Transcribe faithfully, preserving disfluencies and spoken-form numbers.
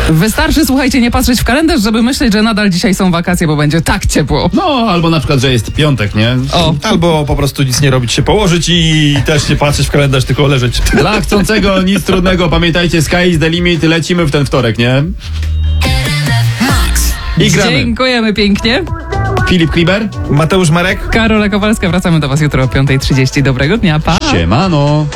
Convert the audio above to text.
Wystarczy, słuchajcie, nie patrzeć w kalendarz, żeby myśleć, że nadal dzisiaj są wakacje, bo będzie tak ciepło. No, albo na przykład, że jest piątek, nie? O. Albo po prostu nic nie robić, się położyć i też nie patrzeć w kalendarz, tylko leżeć. Dla chcącego nic trudnego, pamiętajcie, sky is the limit, lecimy w ten wtorek, nie? I gramy. Dziękujemy pięknie. Filip Kliber. Mateusz Marek. Karola Kowalska, wracamy do was jutro o piąta trzydzieści. Dobrego dnia, pa! Siemano.